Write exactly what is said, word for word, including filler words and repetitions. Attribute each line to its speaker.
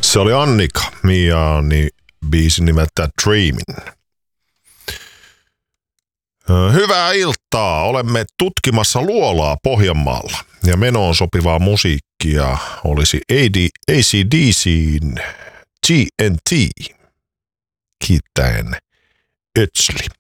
Speaker 1: Se oli Annika Miani, biisin nimeltä Dreamin. Hyvää iltaa. Olemme tutkimassa luolaa Pohjanmaalla ja menoon sopivaa musiikkia olisi A C D C:n T N T. Kiittäen Ötsli.